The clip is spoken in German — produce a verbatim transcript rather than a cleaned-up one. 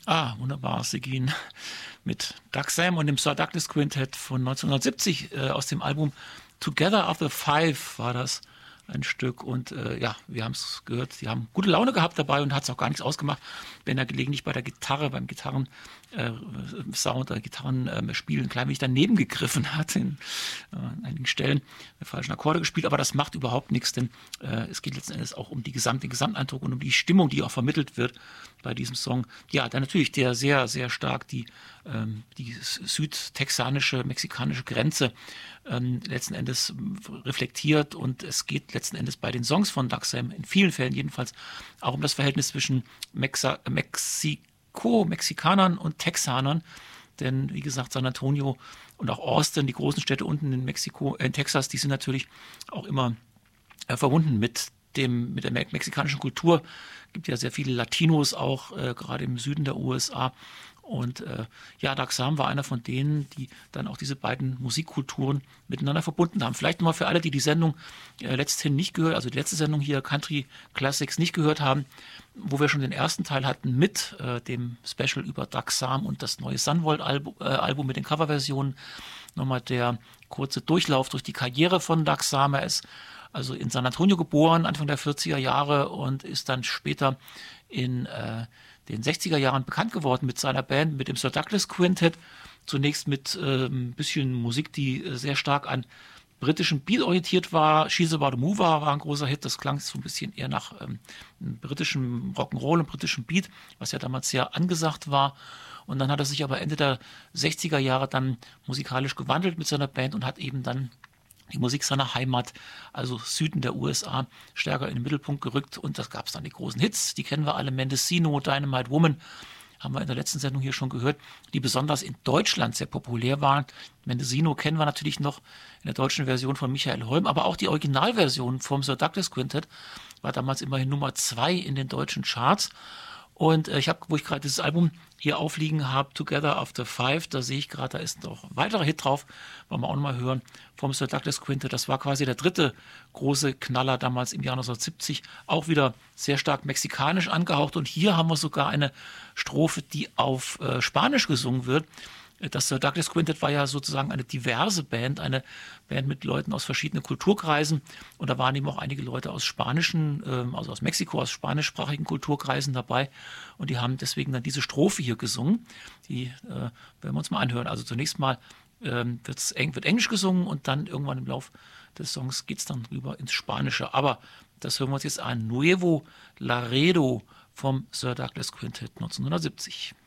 Ah, wunderbar, Seguin mit Doug Sam und dem Sir Douglas Quintet von neunzehnhundertsiebzig äh, aus dem Album Together After Five war das ein Stück. Und äh, ja, wir haben es gehört, sie haben gute Laune gehabt dabei und hat es auch gar nichts ausgemacht, wenn er gelegentlich bei der Gitarre, beim Gitarren äh, Sound oder Gitarrenspielen äh, ein klein wenig daneben gegriffen hat, in, äh, an einigen Stellen mit falschen Akkorde gespielt, aber das macht überhaupt nichts, denn äh, es geht letzten Endes auch um die gesamte, den Gesamteindruck und um die Stimmung, die auch vermittelt wird bei diesem Song. Ja, dann natürlich der sehr, sehr stark die, ähm, die südtexanische, mexikanische Grenze ähm, letzten Endes reflektiert, und es geht letzten Endes bei den Songs von Doug Sam in vielen Fällen jedenfalls auch um das Verhältnis zwischen Mexa Mexiko, Mexikanern und Texanern, denn wie gesagt, San Antonio und auch Austin, die großen Städte unten in Mexiko, äh, in Texas, die sind natürlich auch immer äh, verbunden mit dem, mit der me mexikanischen Kultur. Es gibt ja sehr viele Latinos auch, äh, gerade im Süden der U S A. Und äh, ja, Doug Sam war einer von denen, die dann auch diese beiden Musikkulturen miteinander verbunden haben. Vielleicht nochmal für alle, die die Sendung äh, letzthin nicht gehört, also die letzte Sendung hier, Country Classics, nicht gehört haben, wo wir schon den ersten Teil hatten mit äh, dem Special über Doug Sam und das neue Sunvolt-Album äh, Album mit den Coverversionen. Nochmal der kurze Durchlauf durch die Karriere von Doug Sam. Er ist also in San Antonio geboren, Anfang der vierziger Jahre, und ist dann später in äh, den sechziger Jahren bekannt geworden mit seiner Band, mit dem Sir Douglas Quintet. Zunächst mit äh, ein bisschen Musik, die äh, sehr stark an britischen Beat orientiert war. She's About to Move war ein großer Hit. Das klang so ein bisschen eher nach ähm, britischem Rock'n'Roll und britischem Beat, was ja damals sehr angesagt war. Und dann hat er sich aber Ende der sechziger Jahre dann musikalisch gewandelt mit seiner Band und hat eben dann die Musik seiner Heimat, also Süden der U S A, stärker in den Mittelpunkt gerückt. Und das gab es dann die großen Hits, die kennen wir alle, Mendocino, Dynamite Woman, haben wir in der letzten Sendung hier schon gehört, die besonders in Deutschland sehr populär waren. Mendocino kennen wir natürlich noch in der deutschen Version von Michael Holm, aber auch die Originalversion vom Sir Douglas Quintet war damals immerhin Nummer zwei in den deutschen Charts. Und äh, ich habe, wo ich gerade dieses Album hier aufliegen habe, Together After Five, da sehe ich gerade, da ist noch ein weiterer Hit drauf, wollen wir auch nochmal hören, vom Sir Douglas Quintet. Das war quasi der dritte große Knaller damals im Jahr neunzehnhundertsiebzig, auch wieder sehr stark mexikanisch angehaucht. Und hier haben wir sogar eine Strophe, die auf äh, Spanisch gesungen wird. Das Sir Douglas Quintet war ja sozusagen eine diverse Band, eine Band mit Leuten aus verschiedenen Kulturkreisen. Und da waren eben auch einige Leute aus spanischen, also aus Mexiko, aus spanischsprachigen Kulturkreisen dabei. Und die haben deswegen dann diese Strophe hier gesungen. Die äh, werden wir uns mal anhören. Also zunächst mal ähm, wird's eng, wird Englisch gesungen und dann irgendwann im Lauf des Songs geht es dann rüber ins Spanische. Aber das hören wir uns jetzt an. Nuevo Laredo vom Sir Douglas Quintet neunzehnhundertsiebzig.